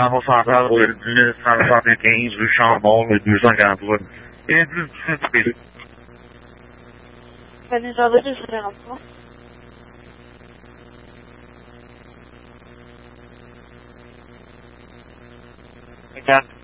Centre central, le 1975, rue Chambon, le 243. Et plus de Venez dans le 243. Regarde.